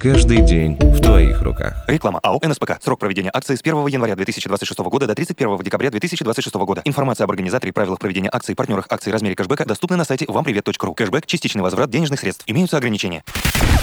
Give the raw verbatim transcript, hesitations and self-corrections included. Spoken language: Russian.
Каждый день в твоих руках. Реклама. АО «эн эс пэ ка». Срок проведения акции с первого января две тысячи двадцать шестого года до тридцать первого декабря две тысячи двадцать шестого года. Информация об организаторе, правилах проведения акций, партнерах акций, размере кэшбэка доступна на сайте вампривет точка ру. Кэшбэк – частичный возврат денежных средств. Имеются ограничения.